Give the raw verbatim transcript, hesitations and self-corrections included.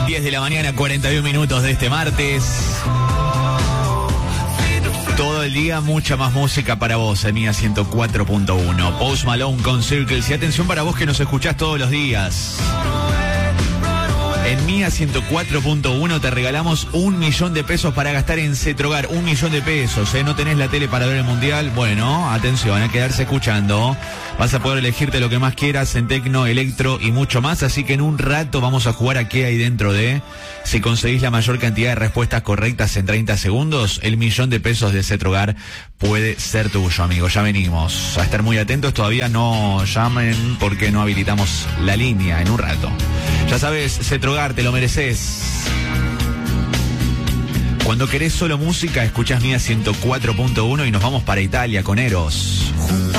diez de la mañana, cuarenta y un minutos de este martes. Todo el día, mucha más música para vos, en Mía ciento cuatro punto uno. Post Malone con Circles. Y atención para vos que nos escuchás todos los días. En Mía ciento cuatro punto uno te regalamos un millón de pesos para gastar en Cetrogar. Un millón de pesos, ¿eh? ¿No tenés la tele para ver el mundial? Bueno, atención, a quedarse escuchando. Vas a poder elegirte lo que más quieras en tecno, electro y mucho más. Así que en un rato vamos a jugar a qué hay dentro de... Si conseguís la mayor cantidad de respuestas correctas en treinta segundos, el millón de pesos de Cetrogar puede ser tuyo, amigo. Ya venimos. A estar muy atentos, todavía no llamen porque no habilitamos la línea en un rato. Ya sabes, Cetrogar, te lo mereces. Cuando querés solo música, escuchás Mía ciento cuatro punto uno y nos vamos para Italia con Eros.